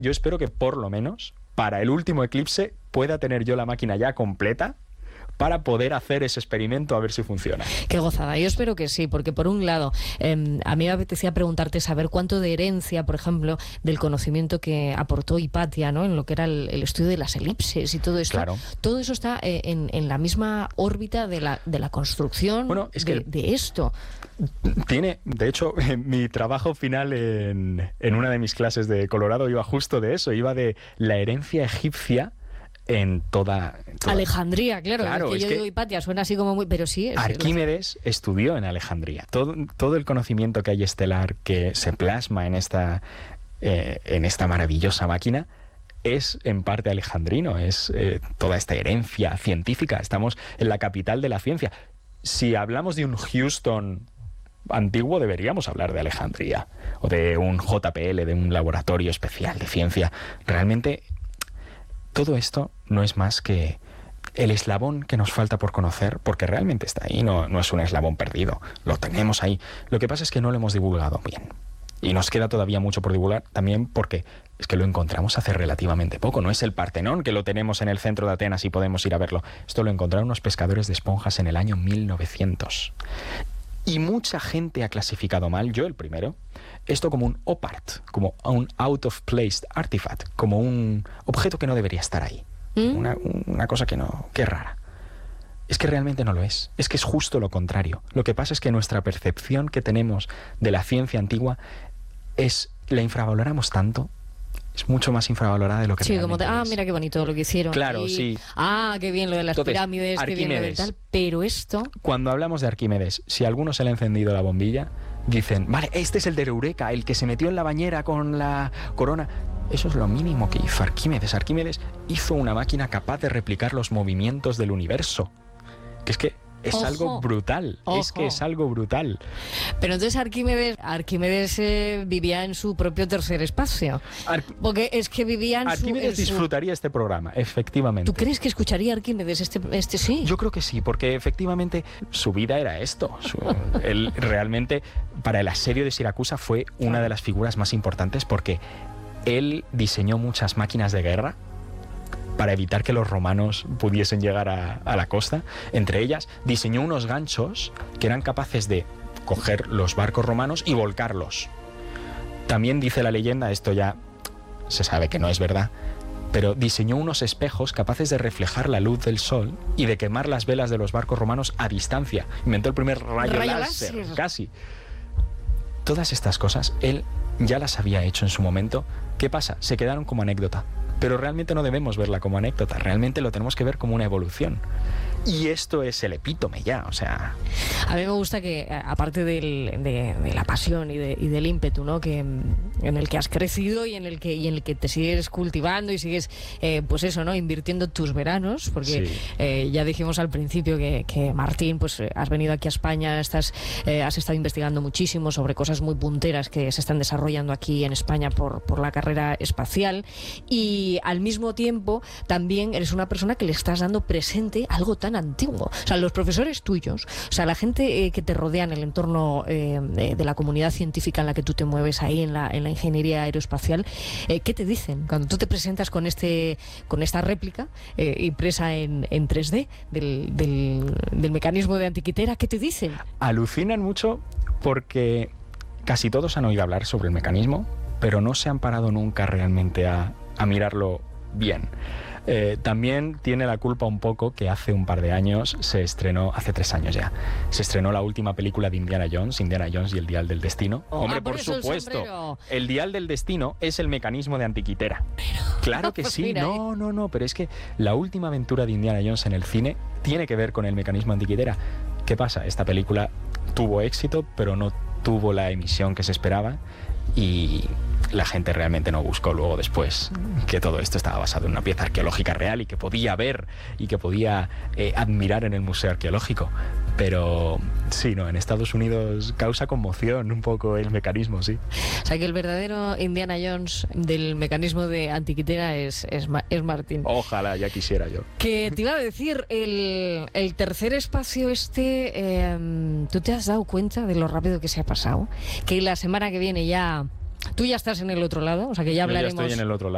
Yo espero que por lo menos para el último eclipse pueda tener yo la máquina ya completa para poder hacer ese experimento a ver si funciona. Qué gozada. Yo espero que sí, porque por un lado, a mí me apetecía preguntarte, saber cuánto de herencia, por ejemplo, del conocimiento que aportó Hipatia, ¿no?, en lo que era el estudio de las elipses y todo esto. Claro. Todo eso está en la misma órbita de la construcción, bueno, es que de esto. Tiene, de hecho, mi trabajo final en una de mis clases de Colorado iba justo de eso, iba de la herencia egipcia en toda... Alejandría, claro. Claro, es que yo digo Hipatia, suena así como muy... Pero sí... Arquímedes estudió en Alejandría. Todo el conocimiento que hay estelar que se plasma en esta maravillosa máquina es en parte alejandrino, es toda esta herencia científica. Estamos en la capital de la ciencia. Si hablamos de un Houston antiguo, deberíamos hablar de Alejandría, o de un JPL, de un laboratorio especial de ciencia. Realmente... todo esto no es más que el eslabón que nos falta por conocer, porque realmente está ahí, no es un eslabón perdido, lo tenemos ahí. Lo que pasa es que no lo hemos divulgado bien. Y nos queda todavía mucho por divulgar, también porque es que lo encontramos hace relativamente poco. No es el Partenón, que lo tenemos en el centro de Atenas y podemos ir a verlo. Esto lo encontraron unos pescadores de esponjas en el año 1900. Y mucha gente ha clasificado mal, yo el primero, esto como un OPART, como un out of place artifact, como un objeto que no debería estar ahí. Una cosa que es rara. Es que realmente no lo es que es justo lo contrario. Lo que pasa es que nuestra percepción que tenemos de la ciencia antigua la infravaloramos tanto. Es mucho más infravalorada de lo que realmente es. Mira qué bonito lo que hicieron. Claro, sí. Qué bien lo de las pirámides, qué bien lo de tal. Pero esto... Cuando hablamos de Arquímedes, si a alguno se le ha encendido la bombilla, dicen, vale, este es el de Eureka, el que se metió en la bañera con la corona. Eso es lo mínimo que hizo Arquímedes. Arquímedes hizo una máquina capaz de replicar los movimientos del universo. Que es que es algo brutal. Es que es algo brutal. Pero entonces Arquímedes vivía en su propio tercer espacio. Porque es que vivía en Arquímedes disfrutaría este programa, efectivamente. ¿Tú crees que escucharía Arquímedes este sí? Yo creo que sí, porque efectivamente su vida era esto. Él realmente, para el asedio de Siracusa, fue una de las figuras más importantes, porque él diseñó muchas máquinas de guerra para evitar que los romanos pudiesen llegar a la costa. Entre ellas, diseñó unos ganchos que eran capaces de coger los barcos romanos y volcarlos. También dice la leyenda, esto ya se sabe que no es verdad, pero diseñó unos espejos capaces de reflejar la luz del sol y de quemar las velas de los barcos romanos a distancia. Inventó el primer rayo láser, casi. Todas estas cosas, él ya las había hecho en su momento. ¿Qué pasa? Se quedaron como anécdota. Pero realmente no debemos verla como anécdota, realmente lo tenemos que ver como una evolución. Y esto es el epítome ya, o sea... A mí me gusta que, aparte de la pasión y del ímpetu, ¿no?, en el que has crecido y en el que te sigues cultivando y sigues, pues eso, ¿no?, invirtiendo tus veranos, porque sí. Ya dijimos al principio que Martín, pues has venido aquí a España, has estado investigando muchísimo sobre cosas muy punteras que se están desarrollando aquí en España por la carrera espacial, y al mismo tiempo también eres una persona que le estás dando presente algo tan antiguo. O sea, los profesores tuyos, o sea, la gente que te rodea en el entorno de la comunidad científica en la que tú te mueves ahí en la ingeniería aeroespacial, ¿qué te dicen cuando tú te presentas con esta réplica impresa en 3D del mecanismo de Antiquitera? ¿Qué te dicen? Alucinan mucho porque casi todos han oído hablar sobre el mecanismo, pero no se han parado nunca realmente a mirarlo bien. También tiene la culpa un poco que hace un par de años hace 3 años ya, se estrenó la última película de Indiana Jones y el Dial del Destino. Hombre, por supuesto, el Dial del Destino es el mecanismo de Antiquitera. Claro que sí, no, pero es que la última aventura de Indiana Jones en el cine tiene que ver con el mecanismo Antiquitera. ¿Qué pasa? Esta película tuvo éxito, pero no tuvo la emisión que se esperaba, y la gente realmente no buscó luego después que todo esto estaba basado en una pieza arqueológica real y que podía ver y que podía admirar en el Museo Arqueológico. Pero sí, no, en Estados Unidos causa conmoción un poco el mecanismo, sí. O sea, que el verdadero Indiana Jones del mecanismo de Antiquitera es Martín. Ojalá, ya quisiera yo. Que te iba a decir, el tercer espacio ¿tú te has dado cuenta de lo rápido que se ha pasado? Que la semana que viene tú ya estás en el otro lado, o sea que ya hablaremos. Yo ya estoy en el otro lado.